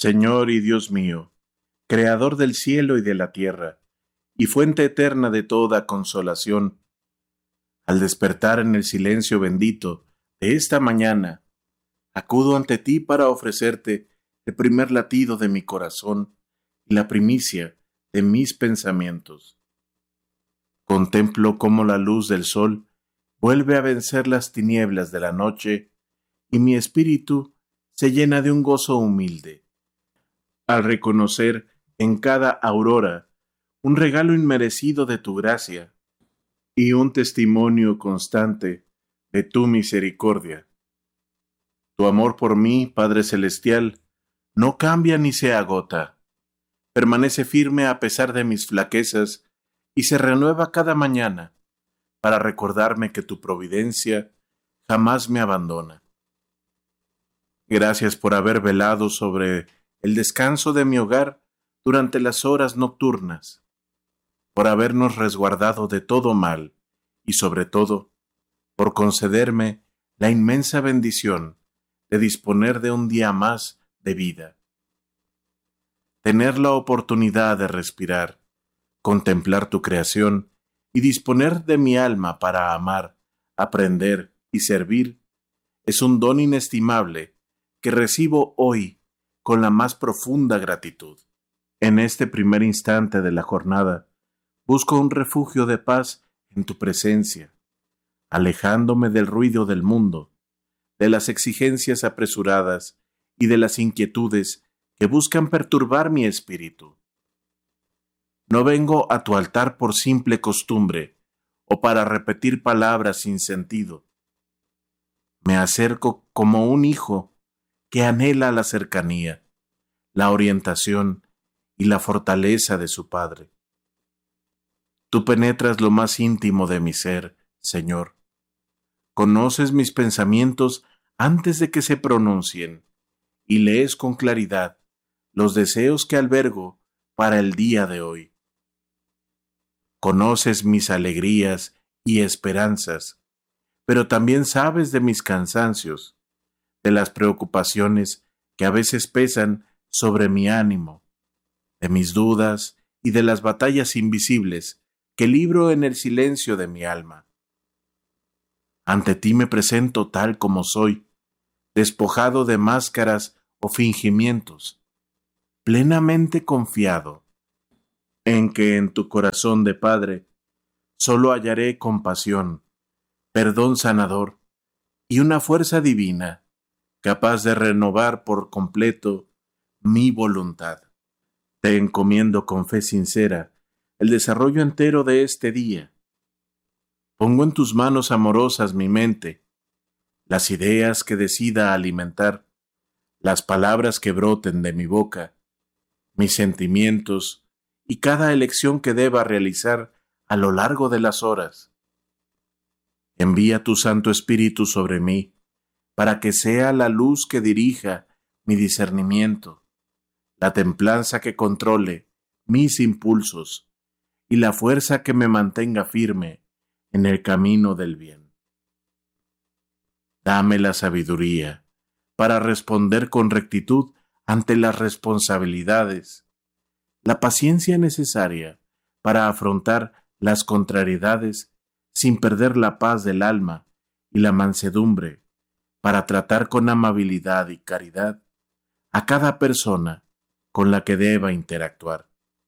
Señor y Dios mío, Creador del cielo y de la tierra, y fuente eterna de toda consolación, al despertar en el silencio bendito de esta mañana, acudo ante ti para ofrecerte el primer latido de mi corazón y la primicia de mis pensamientos. Contemplo cómo la luz del sol vuelve a vencer las tinieblas de la noche y mi espíritu se llena de un gozo humilde, al reconocer en cada aurora un regalo inmerecido de tu gracia y un testimonio constante de tu misericordia. Tu amor por mí, Padre Celestial, no cambia ni se agota. Permanece firme a pesar de mis flaquezas y se renueva cada mañana para recordarme que tu providencia jamás me abandona. Gracias por haber velado sobre el descanso de mi hogar durante las horas nocturnas, por habernos resguardado de todo mal y, sobre todo, por concederme la inmensa bendición de disponer de un día más de vida. Tener la oportunidad de respirar, contemplar tu creación y disponer de mi alma para amar, aprender y servir es un don inestimable que recibo hoy con la más profunda gratitud. En este primer instante de la jornada, busco un refugio de paz en tu presencia, alejándome del ruido del mundo, de las exigencias apresuradas y de las inquietudes que buscan perturbar mi espíritu. No vengo a tu altar por simple costumbre o para repetir palabras sin sentido. Me acerco como un hijo que anhela la cercanía, la orientación y la fortaleza de su Padre. Tú penetras lo más íntimo de mi ser, Señor. Conoces mis pensamientos antes de que se pronuncien y lees con claridad los deseos que albergo para el día de hoy. Conoces mis alegrías y esperanzas, pero también sabes de mis cansancios, de las preocupaciones que a veces pesan sobre mi ánimo, de mis dudas y de las batallas invisibles que libro en el silencio de mi alma. Ante ti me presento tal como soy, despojado de máscaras o fingimientos, plenamente confiado en que en tu corazón de Padre solo hallaré compasión, perdón sanador y una fuerza divina capaz de renovar por completo mi voluntad. Te encomiendo con fe sincera el desarrollo entero de este día. Pongo en tus manos amorosas mi mente, las ideas que decida alimentar, las palabras que broten de mi boca, mis sentimientos y cada elección que deba realizar a lo largo de las horas. Envía tu Santo Espíritu sobre mí, para que sea la luz que dirija mi discernimiento, la templanza que controle mis impulsos y la fuerza que me mantenga firme en el camino del bien. Dame la sabiduría para responder con rectitud ante las responsabilidades, la paciencia necesaria para afrontar las contrariedades sin perder la paz del alma y la mansedumbre para tratar con amabilidad y caridad a cada persona con la que deba interactuar.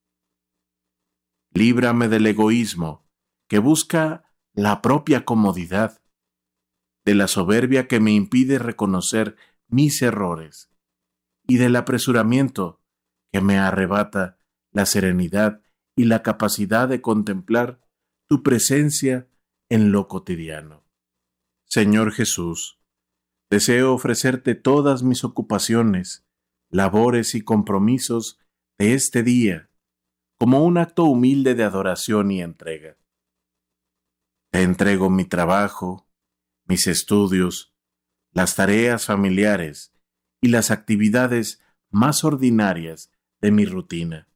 Líbrame del egoísmo que busca la propia comodidad, de la soberbia que me impide reconocer mis errores y del apresuramiento que me arrebata la serenidad y la capacidad de contemplar tu presencia en lo cotidiano. Señor Jesús, deseo ofrecerte todas mis ocupaciones, labores y compromisos de este día como un acto humilde de adoración y entrega. Te entrego mi trabajo, mis estudios, las tareas familiares y las actividades más ordinarias de mi rutina.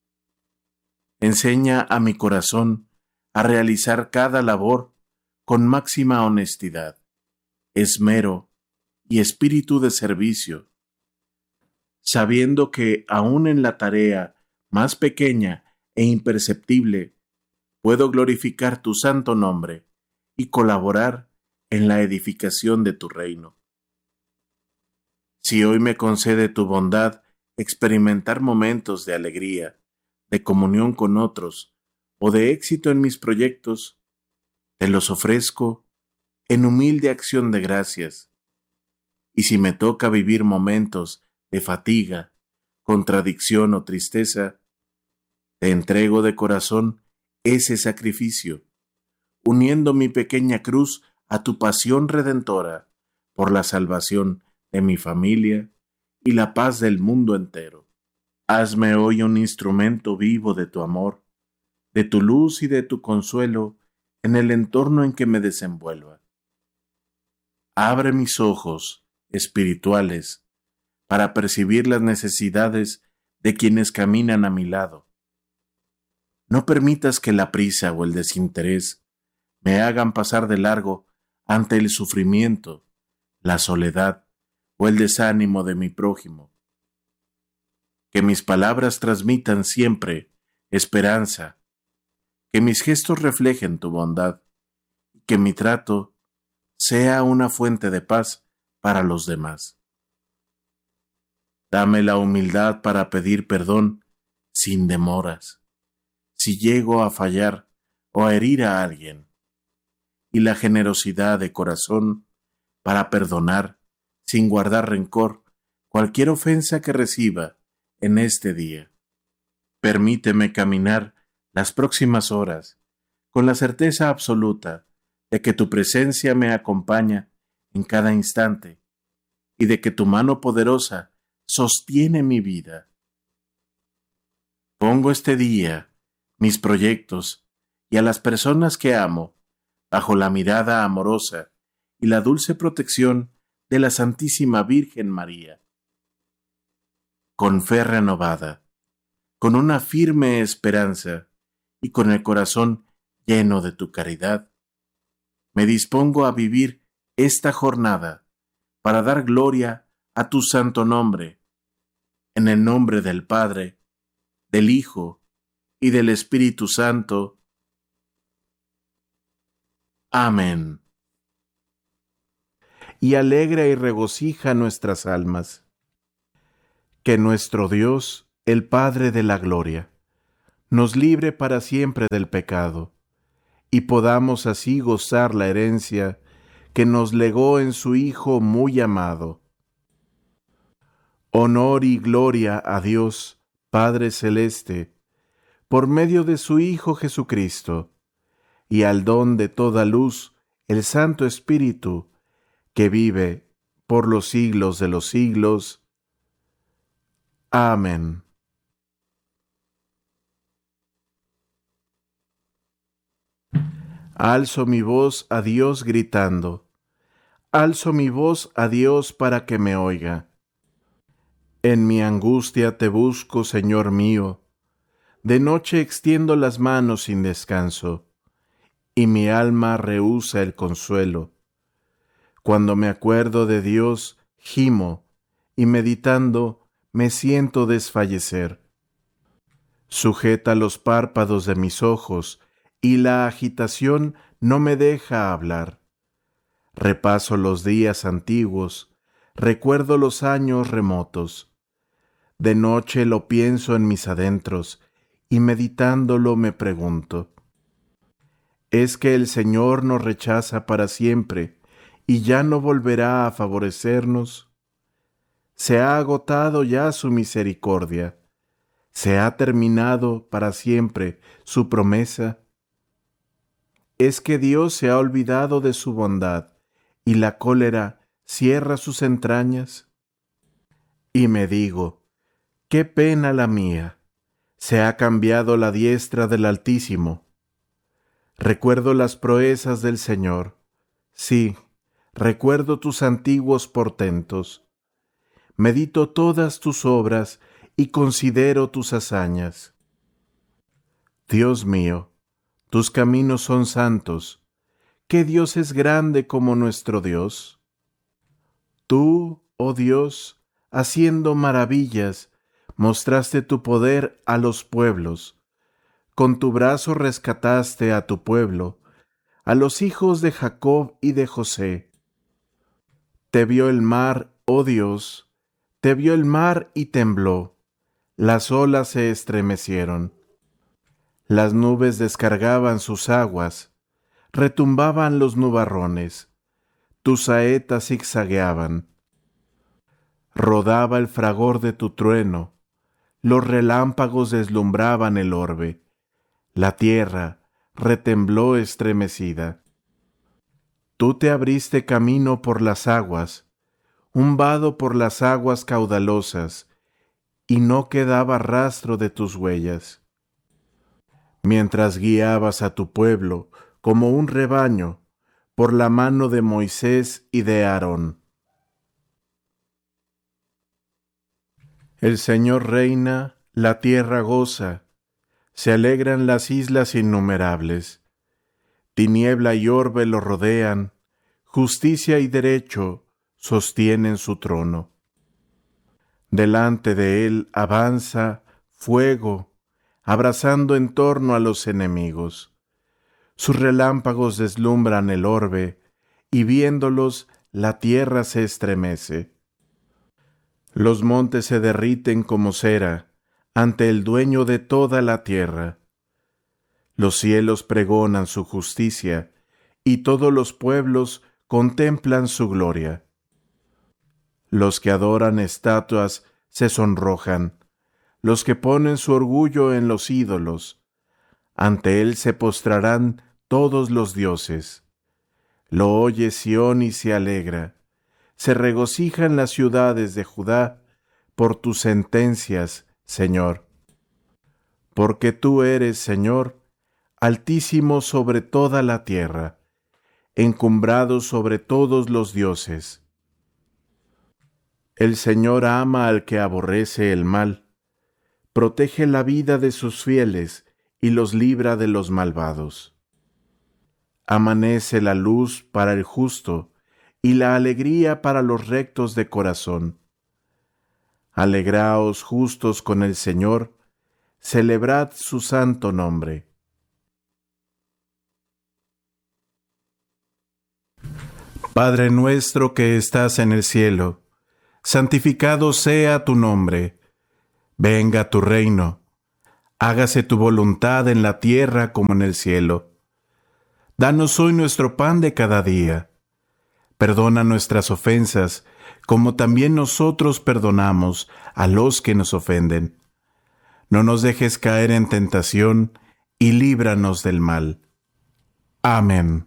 Enseña a mi corazón a realizar cada labor con máxima honestidad, esmero y espíritu de servicio, sabiendo que aún en la tarea más pequeña e imperceptible puedo glorificar tu santo nombre y colaborar en la edificación de tu reino. Si hoy me concede tu bondad experimentar momentos de alegría, de comunión con otros o de éxito en mis proyectos, te los ofrezco en humilde acción de gracias. Y si me toca vivir momentos de fatiga, contradicción o tristeza, te entrego de corazón ese sacrificio, uniendo mi pequeña cruz a tu pasión redentora por la salvación de mi familia y la paz del mundo entero. Hazme hoy un instrumento vivo de tu amor, de tu luz y de tu consuelo en el entorno en que me desenvuelva. Abre mis ojos espirituales para percibir las necesidades de quienes caminan a mi lado. No permitas que la prisa o el desinterés me hagan pasar de largo ante el sufrimiento, la soledad o el desánimo de mi prójimo. Que mis palabras transmitan siempre esperanza, que mis gestos reflejen tu bondad, y que mi trato sea una fuente de paz para los demás. Dame la humildad para pedir perdón sin demoras, si llego a fallar o a herir a alguien, y la generosidad de corazón para perdonar sin guardar rencor cualquier ofensa que reciba en este día. Permíteme caminar las próximas horas con la certeza absoluta de que tu presencia me acompaña en cada instante y de que tu mano poderosa sostiene mi vida. Pongo este día, mis proyectos y a las personas que amo bajo la mirada amorosa y la dulce protección de la Santísima Virgen María. Con fe renovada, con una firme esperanza y con el corazón lleno de tu caridad, me dispongo a vivir esta jornada para dar gloria a tu santo nombre, en el nombre del Padre, del Hijo y del Espíritu Santo. Amén. Y alegra y regocija nuestras almas. Que nuestro Dios, el Padre de la gloria, nos libre para siempre del pecado, y podamos así gozar la herencia que nos legó en su Hijo muy amado. Honor y gloria a Dios, Padre Celeste, por medio de su Hijo Jesucristo, y al don de toda luz, el Santo Espíritu, que vive por los siglos de los siglos. Amén. Alzo mi voz a Dios gritando, alzo mi voz a Dios para que me oiga. En mi angustia te busco, Señor mío, de noche extiendo las manos sin descanso, y mi alma rehúsa el consuelo. Cuando me acuerdo de Dios, gimo, y meditando, me siento desfallecer. Sujeta los párpados de mis ojos, y la agitación no me deja hablar. Repaso los días antiguos, recuerdo los años remotos. De noche lo pienso en mis adentros, y meditándolo me pregunto, ¿es que el Señor nos rechaza para siempre, y ya no volverá a favorecernos? ¿Se ha agotado ya su misericordia? ¿Se ha terminado para siempre su promesa? ¿Es que Dios se ha olvidado de su bondad y la cólera cierra sus entrañas? Y me digo, qué pena la mía, se ha cambiado la diestra del Altísimo. Recuerdo las proezas del Señor, sí, recuerdo tus antiguos portentos. Medito todas tus obras y considero tus hazañas. Dios mío, tus caminos son santos. ¿Qué Dios es grande como nuestro Dios? Tú, oh Dios, haciendo maravillas, mostraste tu poder a los pueblos. Con tu brazo rescataste a tu pueblo, a los hijos de Jacob y de José. Te vio el mar, oh Dios, te vio el mar y tembló. Las olas se estremecieron. Las nubes descargaban sus aguas, retumbaban los nubarrones, tus saetas zigzagueaban. Rodaba el fragor de tu trueno, los relámpagos deslumbraban el orbe, la tierra retembló estremecida. Tú te abriste camino por las aguas, un vado por las aguas caudalosas, y no quedaba rastro de tus huellas. Mientras guiabas a tu pueblo como un rebaño por la mano de Moisés y de Aarón. El Señor reina, la tierra goza, se alegran las islas innumerables. Tiniebla y orbe lo rodean, justicia y derecho sostienen su trono. Delante de él avanza fuego, abrazando en torno a los enemigos. Sus relámpagos deslumbran el orbe, y viéndolos la tierra se estremece. Los montes se derriten como cera ante el dueño de toda la tierra. Los cielos pregonan su justicia, y todos los pueblos contemplan su gloria. Los que adoran estatuas se sonrojan, los que ponen su orgullo en los ídolos. Ante él se postrarán todos los dioses. Lo oye Sión y se alegra. Se regocijan las ciudades de Judá por tus sentencias, Señor. Porque tú eres, Señor, altísimo sobre toda la tierra, encumbrado sobre todos los dioses. El Señor ama al que aborrece el mal, protege la vida de sus fieles y los libra de los malvados. Amanece la luz para el justo y la alegría para los rectos de corazón. Alegraos justos con el Señor, celebrad su santo nombre. Padre nuestro que estás en el cielo, santificado sea tu nombre. Venga tu reino. Hágase tu voluntad en la tierra como en el cielo. Danos hoy nuestro pan de cada día. Perdona nuestras ofensas, como también nosotros perdonamos a los que nos ofenden. No nos dejes caer en tentación, y líbranos del mal. Amén.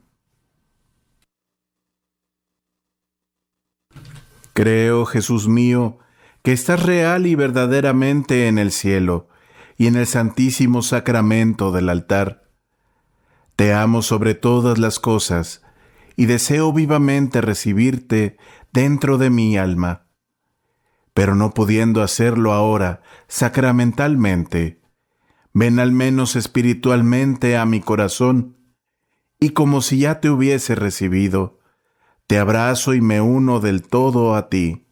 Creo, Jesús mío, que estás real y verdaderamente en el cielo y en el santísimo sacramento del altar. Te amo sobre todas las cosas y deseo vivamente recibirte dentro de mi alma. Pero no pudiendo hacerlo ahora sacramentalmente, ven al menos espiritualmente a mi corazón y como si ya te hubiese recibido, te abrazo y me uno del todo a ti.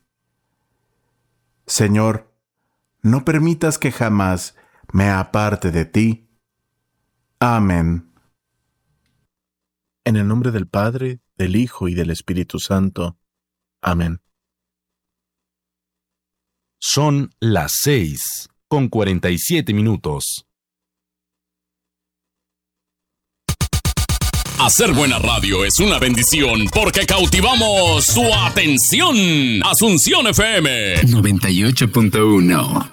Señor, no permitas que jamás me aparte de ti. Amén. En el nombre del Padre, del Hijo y del Espíritu Santo. Amén. Son las 6:47. Hacer buena radio es una bendición porque cautivamos su atención. Asunción FM 98.1